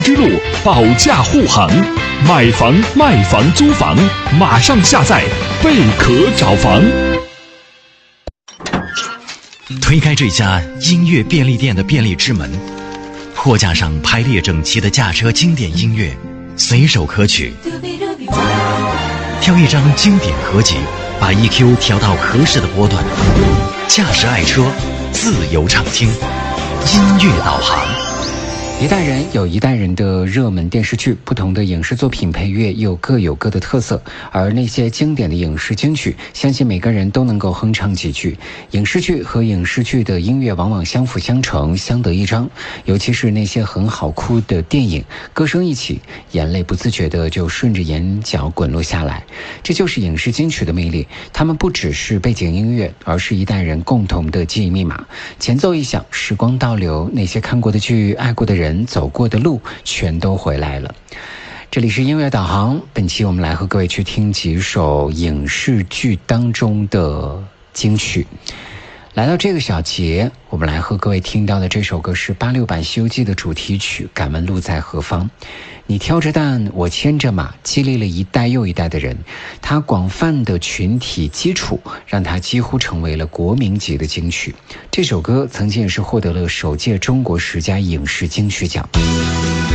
之路保驾护航，买房卖房租房，马上下载贝壳找房。 推开这家音乐便利店的便利之门，货架上排列整齐的驾车经典音乐，随手可取。挑一张经典合集，把 EQ 调到合适的波段，驾驶爱车，自由畅听，音乐导航。 一代人有一代人的热门电视剧，不同的影视作品配乐又各有各的特色，而那些经典的影视金曲，相信每个人都能够哼唱几句。影视剧和影视剧的音乐往往相辅相成，相得益彰，尤其是那些很好哭的电影，歌声一起，眼泪不自觉的就顺着眼角滚落下来。这就是影视金曲的魅力，它们不只是背景音乐，而是一代人共同的记忆密码。前奏一响，时光倒流，那些看过的剧，爱过的人，走过的路全都回来了。这里是音乐导航，本期我们来和各位去听几首影视剧当中的金曲。来到这个小节，我们来和各位听到的这首歌是86版《西游记》的主题曲《敢问路在何方》。你挑着担，我牵着马，激励了一代又一代的人。它广泛的群体基础，让它几乎成为了国民级的金曲。这首歌曾经也是获得了首届中国10佳影视金曲奖。